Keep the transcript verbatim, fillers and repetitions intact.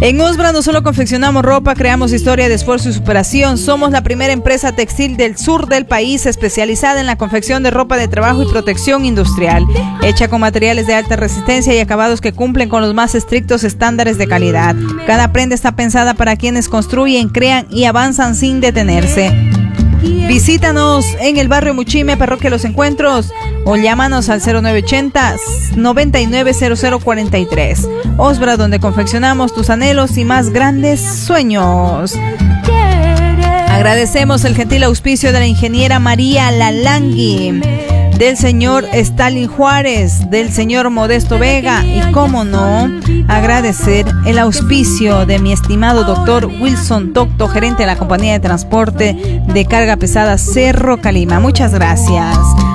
En Osbra no solo confeccionamos ropa, creamos historia de esfuerzo y superación. Somos la primera empresa textil del sur del país especializada en la confección de ropa de trabajo y protección industrial, hecha con materiales de alta resistencia y acabados que cumplen con los más estrictos estándares de calidad. Cada prenda está pensada para quienes construyen, crean y avanzan sin detenerse. Visítanos en el barrio Muchime, Parroquia Los Encuentros, o llámanos al cero nueve ochenta, noventa y nueve cero cero cuarenta y tres. Osbra, donde confeccionamos tus anhelos y más grandes sueños. Agradecemos el gentil auspicio de la ingeniera María Lalangui, del señor Stalin Juárez, del señor Modesto Vega y, cómo no, agradecer el auspicio de mi estimado doctor Wilson Tocto, gerente de la compañía de transporte de carga pesada Cerro Calima. Muchas gracias.